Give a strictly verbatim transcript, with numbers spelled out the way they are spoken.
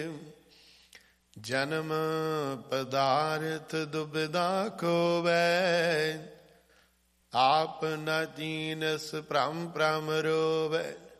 ਜਨਮ ਪਦਾਰਥ ਦੁਬਿਧਾ ਖੋਵੈ, ਆਪ ਨ ਦੀਨਸ ਭ੍ਰਮ ਭ੍ਰਮ ਰੋਵੈ।